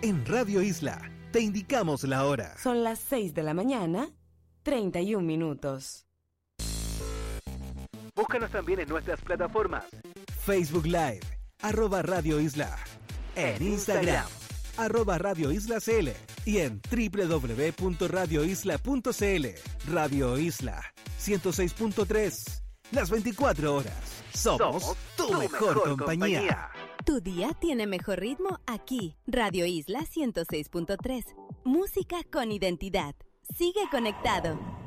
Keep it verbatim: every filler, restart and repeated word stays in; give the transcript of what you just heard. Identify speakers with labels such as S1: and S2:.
S1: En Radio Isla te indicamos la hora.
S2: Son las seis de la mañana, treinta y un minutos.
S1: Búscanos también en nuestras plataformas. Facebook Live, arroba Radio Isla. En Instagram, arroba Radio Isla C L. Y en doble u doble u doble u punto radio isla punto c l. Radio Isla, ciento seis punto tres. Las veinticuatro horas. Somos, Somos tu, tu mejor, mejor compañía. compañía.
S3: Tu día tiene mejor ritmo aquí. Radio Isla ciento seis punto tres. Música con identidad. Sigue conectado.